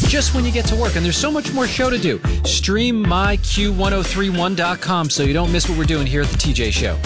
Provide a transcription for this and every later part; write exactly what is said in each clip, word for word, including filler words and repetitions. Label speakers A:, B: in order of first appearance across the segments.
A: just when you get to work. And there's so much more show to do. Stream my Q ten thirty-one dot com so you don't miss what we're doing here at the T J Show.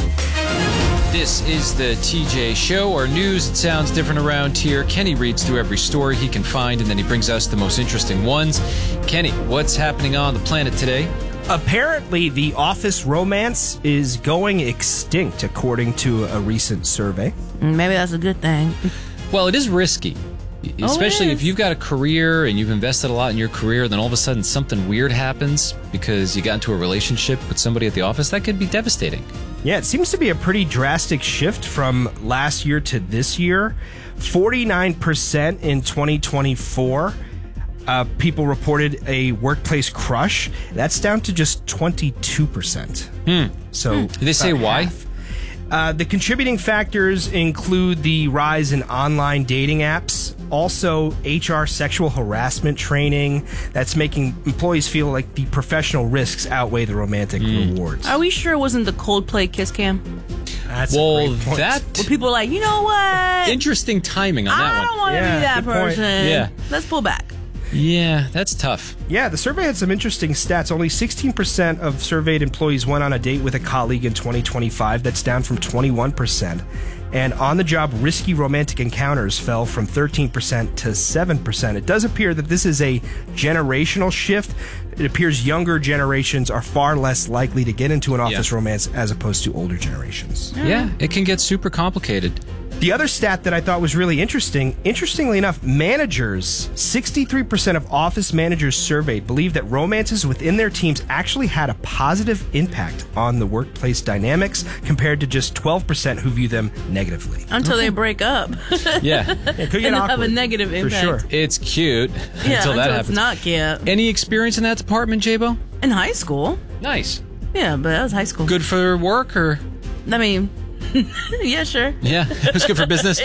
A: This is the T J Show, our news. It sounds different around here. Kenny reads through every story he can find, and then he brings us the most interesting ones. Kenny, what's happening on the planet today?
B: Apparently, the office romance is going extinct, according to a recent survey.
C: Maybe that's a good thing.
A: Well, it is risky. Especially
C: oh,
A: if you've got a career and you've invested a lot in your career, then all of a sudden something weird happens because you got into a relationship with somebody at the office. That could be devastating.
B: Yeah, it seems to be a pretty drastic shift from last year to this year. forty-nine percent in twenty twenty-four. Uh, people reported a workplace crush. That's down to just twenty-two percent.
A: Hmm.
B: So,
A: Did they say why?
B: Half. Uh, the contributing factors include the rise in online dating apps, also H R sexual harassment training that's making employees feel like the professional risks outweigh the romantic mm. rewards.
C: Are we sure it wasn't the Coldplay kiss cam?
B: That's
A: well,
B: a great point.
A: that
C: Where people are like, you know what?
A: Interesting timing on that
C: I
A: one.
C: don't want to
B: Yeah,
C: be that
B: good point.
C: person.
A: Yeah.
C: Let's pull back.
A: Yeah, that's tough.
B: Yeah, the survey had some interesting stats. Only sixteen percent of surveyed employees went on a date with a colleague in twenty twenty-five. That's down from twenty-one percent. And on-the-job risky romantic encounters fell from thirteen percent to seven percent. It does appear that this is a generational shift. It appears younger generations are far less likely to get into an office
A: yeah.
B: romance as opposed to older generations.
A: Yeah, it can get super complicated.
B: The other stat that I thought was really interesting, interestingly enough, managers, sixty-three percent of office managers surveyed believe that romances within their teams actually had a positive impact on the workplace dynamics compared to just twelve percent who view them negatively.
C: Until they break up.
A: Yeah.
B: It could get
C: and
B: awkward,
C: have a negative impact.
B: for sure.
A: It's cute
C: Yeah,
A: until that
C: until
A: happens.
C: it's not cute.
A: Any experience in that department, J-Bo?
C: In high school.
A: Nice.
C: Yeah, but that was high school.
A: Good for work or?
C: I mean, yeah, sure.
A: Yeah, it was good for business.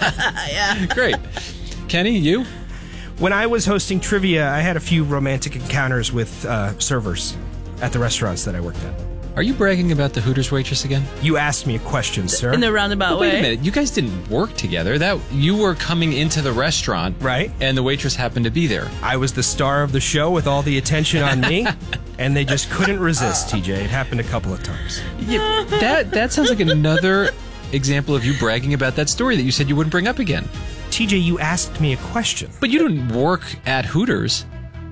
C: Yeah.
A: Great. Kenny, you?
B: When I was hosting trivia, I had a few romantic encounters with uh, servers at the restaurants that I worked at.
A: Are you bragging about the Hooters waitress again?
B: You asked me a question, sir.
C: In the roundabout
A: Well, wait
C: way.
A: a minute. You guys didn't work together. That you were coming into the restaurant,
B: Right.
A: And the waitress happened to be there.
B: I was the star of the show with all the attention on me, and they just couldn't resist, T J. It happened a couple of times.
A: Yeah, that that sounds like another example of you bragging about that story that you said you wouldn't bring up again.
B: T J, you asked me a question.
A: But you didn't work at Hooters.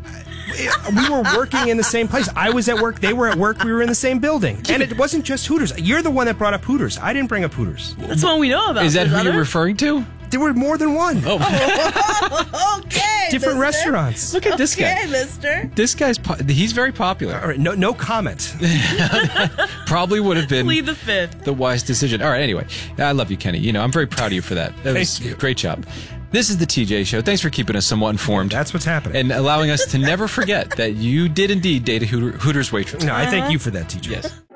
B: We were working in the same place. I was at work. They were at work. We were in the same building. And it wasn't just Hooters. You're the one that brought up Hooters. I didn't bring up Hooters.
C: That's one we know about.
A: Is that
C: There's
A: who
C: other?
A: you're referring to?
B: There were more than one.
A: Oh,
C: Okay.
B: Different
C: mister.
B: restaurants.
A: look at this
C: Okay,
A: guy.
C: mister.
A: This guy's po- he's very popular.
B: All right, no, no comment.
A: Probably would have been
C: Plead the fifth.
A: the wise decision. All right, anyway. I love you, Kenny. You know, I'm very proud of you for that. That was
B: Thank you.
A: Great job. This is the T J Show. Thanks for keeping us somewhat informed.
B: That's what's happening.
A: And allowing us to never forget that you did indeed date a Hooter- Hooters waitress.
B: No, I thank you for that, T J.
A: Yes.